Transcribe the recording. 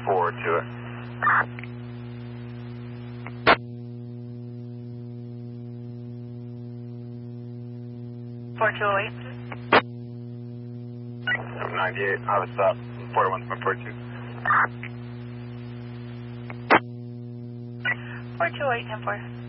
forward to it. Four two eight. 98, I was up. 41.42. 428, 10-4.